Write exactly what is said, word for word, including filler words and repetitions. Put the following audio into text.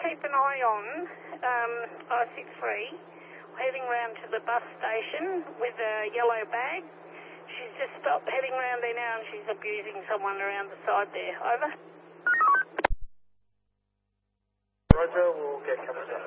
keep an eye on um, I sixty-three heading round to the bus station with a yellow bag. She's just stopped heading round there now and she's abusing someone around the side there. Over. Roger, we'll get coming down.